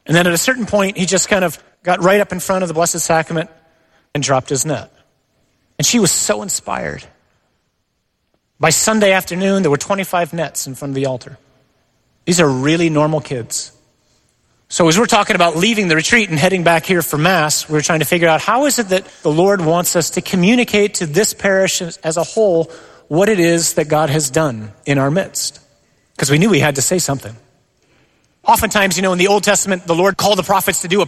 And then at a certain point, he just kind of got right up in front of the Blessed Sacrament and dropped his net. And she was so inspired. By Sunday afternoon, there were 25 nets in front of the altar. These are really normal kids. So as we're talking about leaving the retreat and heading back here for Mass, we're trying to figure out how is it that the Lord wants us to communicate to this parish as a whole what it is that God has done in our midst. Because we knew we had to say something. Oftentimes, in the Old Testament, the Lord called the prophets to do